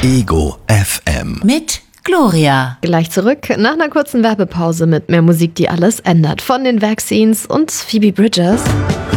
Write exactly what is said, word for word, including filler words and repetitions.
Ego F M. Mit Gloria. Gleich zurück nach einer kurzen Werbepause mit mehr Musik, die alles ändert. Von den Vaccines und Phoebe Bridgers.